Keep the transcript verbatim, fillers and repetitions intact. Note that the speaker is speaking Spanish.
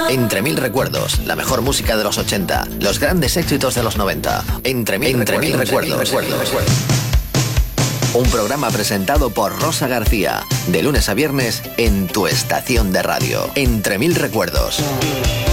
Entre mil recuerdos, la mejor música de los ochenta, los grandes éxitos de los noventa. Entre mil, Entre mil recuerdos. recuerdos. recuerdos. Un programa presentado por Rosa García, de lunes a viernes en tu estación de radio. Entre mil recuerdos.